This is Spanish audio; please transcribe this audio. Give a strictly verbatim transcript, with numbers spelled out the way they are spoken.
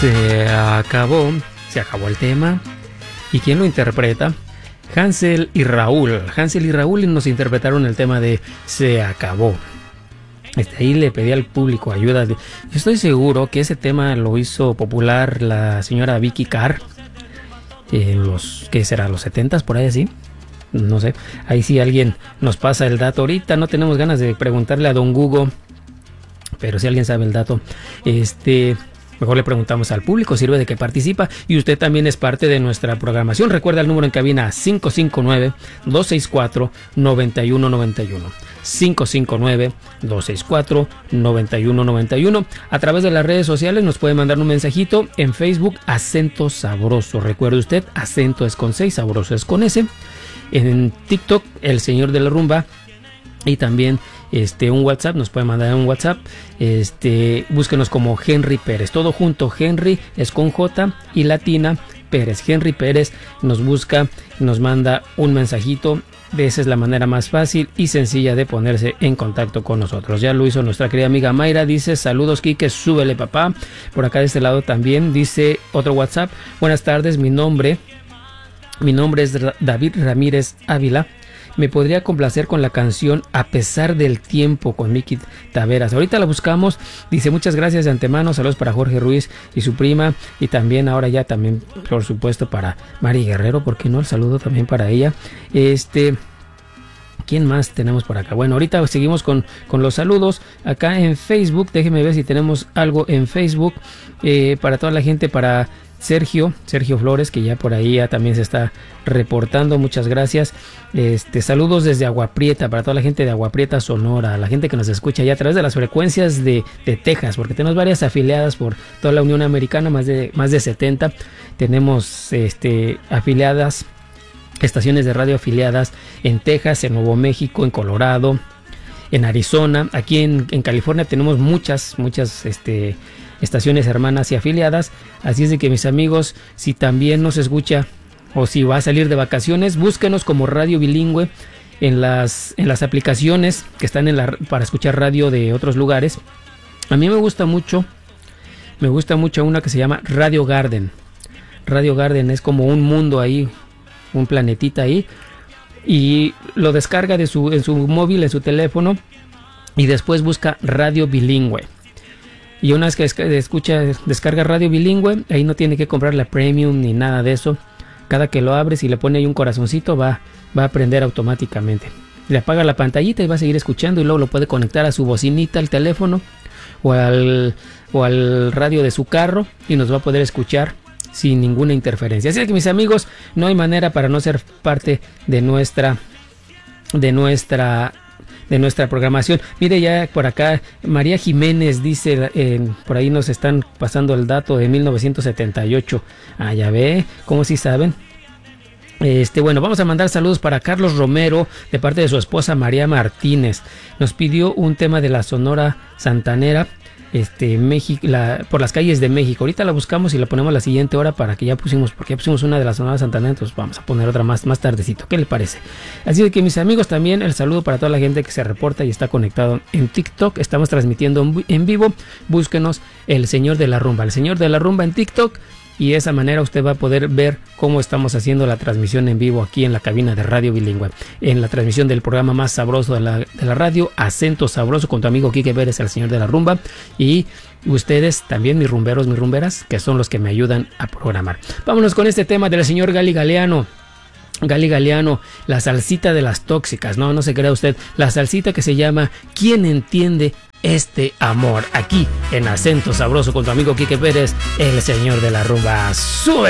Se acabó, se acabó el tema. ¿Y quién lo interpreta? Hansel y Raúl. Hansel y Raúl nos interpretaron el tema de Se acabó. Este, ahí le pedí al público ayuda. Yo estoy seguro que ese tema lo hizo popular la señora Vicky Carr en los, ¿qué será? Los setentas, por ahí así. No sé. Ahí sí alguien nos pasa el dato. Ahorita no tenemos ganas de preguntarle a don Google, pero si alguien sabe el dato, este... mejor le preguntamos al público, sirve de que participa y usted también es parte de nuestra programación. Recuerda el número en cabina cinco cinco nueve, dos seis cuatro, nueve uno nueve uno. cinco cinco nueve, dos seis cuatro, nueve uno nueve uno. A través de las redes sociales nos puede mandar un mensajito en Facebook, Acento Sabroso. Recuerde usted, acento es con seis, sabroso es con S. En TikTok, El Señor de la Rumba. Y también este un WhatsApp, nos puede mandar un WhatsApp, este búsquenos como Henry Pérez, todo junto. Henry es con J y latina, Pérez. Henry Pérez nos busca, nos manda un mensajito. De esa es la manera más fácil y sencilla de ponerse en contacto con nosotros. Ya lo hizo nuestra querida amiga Mayra, dice saludos Quique, súbele papá. Por acá de este lado también dice otro WhatsApp, buenas tardes, mi nombre, mi nombre es David Ramírez Ávila. Me podría complacer con la canción A pesar del tiempo con Miki Taveras. Ahorita la buscamos. Dice muchas gracias de antemano. Saludos para Jorge Ruiz y su prima. Y también ahora ya también por supuesto para Mari Guerrero. ¿Por qué no? El saludo también para ella. Este... ¿Quién más tenemos por acá? Bueno, ahorita seguimos con, con los saludos. Acá en Facebook, déjenme ver si tenemos algo en Facebook. Eh, para toda la gente, para Sergio, Sergio Flores, que ya por ahí ya también se está reportando. Muchas gracias. Este, saludos desde Agua Prieta, para toda la gente de Agua Prieta, Sonora. La gente que nos escucha ya a través de las frecuencias de, de Texas, porque tenemos varias afiliadas por toda la Unión Americana, más de, más de setenta. Tenemos este, afiliadas, estaciones de radio afiliadas en Texas, en Nuevo México, en Colorado, en Arizona. Aquí en, en California tenemos muchas, muchas este, estaciones hermanas y afiliadas. Así es de que mis amigos, si también nos escucha o si va a salir de vacaciones, búsquenos como Radio Bilingüe en las, en las aplicaciones que están en la, para escuchar radio de otros lugares. A mí me gusta mucho, me gusta mucho una que se llama Radio Garden. Radio Garden es como un mundo ahí, un planetita ahí, y lo descarga de su, en su móvil, en su teléfono, y después busca Radio Bilingüe. Y una vez que escucha, descarga Radio Bilingüe, ahí no tiene que comprar la premium ni nada de eso. Cada que lo abres y le pone ahí un corazoncito, va, va a aprender automáticamente. Le apaga la pantallita y va a seguir escuchando, y luego lo puede conectar a su bocinita, al teléfono o al, o al radio de su carro, y nos va a poder escuchar sin ninguna interferencia. Así que mis amigos, no hay manera para no ser parte de nuestra de nuestra de nuestra programación. Mire, ya por acá María Jiménez dice, eh, por ahí nos están pasando el dato de mil novecientos setenta y ocho. Ah, ya ve, como si saben. Este, bueno, vamos a mandar saludos para Carlos Romero de parte de su esposa María Martínez. Nos pidió un tema de la Sonora Santanera. Este, México, la, por las calles de México. Ahorita la buscamos y la ponemos la siguiente hora, para que ya pusimos, porque ya pusimos una de las Sonora Santanera, entonces vamos a poner otra más, más tardecito. ¿Qué le parece? Así de que mis amigos, también el saludo para toda la gente que se reporta y está conectado en TikTok. Estamos transmitiendo en vivo. Búsquenos El Señor de la Rumba, El Señor de la Rumba en TikTok. Y de esa manera usted va a poder ver cómo estamos haciendo la transmisión en vivo aquí en la cabina de Radio Bilingüe. En la transmisión del programa más sabroso de la, de la radio, Acento Sabroso, con tu amigo Quique Pérez, el Señor de la Rumba. Y ustedes también, mis rumberos, mis rumberas, que son los que me ayudan a programar. Vámonos con este tema del señor Gali Galeano. Gali Galeano, la salsita de las tóxicas. No, no se crea usted. La salsita que se llama ¿Quién entiende este amor? Aquí en Acento Sabroso con tu amigo Quique Pérez, el Señor de la Rumba. ¡Súbele!